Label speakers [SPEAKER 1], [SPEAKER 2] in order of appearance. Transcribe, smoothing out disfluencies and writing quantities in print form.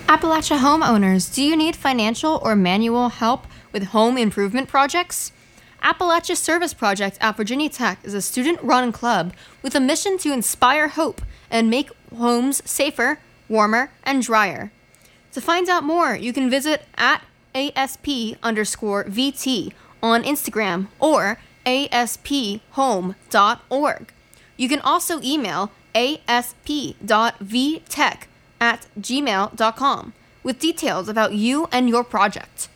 [SPEAKER 1] Appalachia homeowners, do you need financial or manual help with home improvement projects? Appalachia Service Project at Virginia Tech is a student-run club with a mission to inspire hope and make homes safer, warmer, and drier. To find out more, you can visit at ASP_VT on Instagram or aspHome.org. You can also email asp.vtech@gmail.com with details about you and your project.